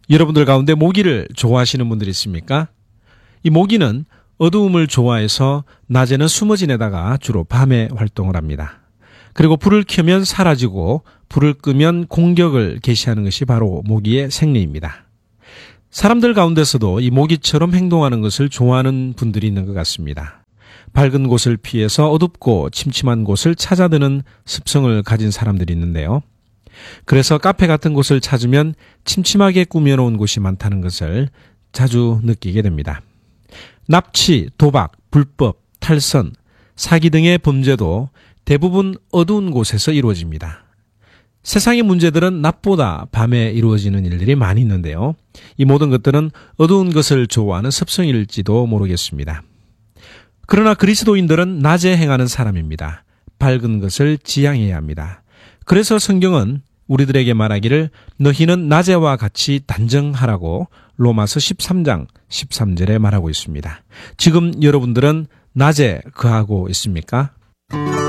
여러분들 가운데 모기를 좋아하시는 분들이 있습니까? 이 모기는 어두움을 좋아해서 낮에는 숨어 지내다가 주로 밤에 활동을 합니다. 그리고 불을 켜면 사라지고 불을 끄면 공격을 개시하는 것이 바로 모기의 생리입니다. 사람들 가운데서도 이 모기처럼 행동하는 것을 좋아하는 분들이 있는 것 같습니다. 밝은 곳을 피해서 어둡고 침침한 곳을 찾아드는 습성을 가진 사람들이 있는데요. 그래서 카페 같은 곳을 찾으면 침침하게 꾸며놓은 곳이 많다는 것을 자주 느끼게 됩니다. 납치, 도박, 불법, 탈선, 사기 등의 범죄도 대부분 어두운 곳에서 이루어집니다. 세상의 문제들은 낮보다 밤에 이루어지는 일들이 많이 있는데요. 이 모든 것들은 어두운 것을 좋아하는 습성일지도 모르겠습니다. 그러나 그리스도인들은 낮에 행하는 사람입니다. 밝은 것을 지향해야 합니다. 그래서 성경은 우리들에게 말하기를 너희는 낮에와 같이 단정하라고 로마서 13장 13절에 말하고 있습니다. 지금 여러분들은 낮에 거하고 있습니까?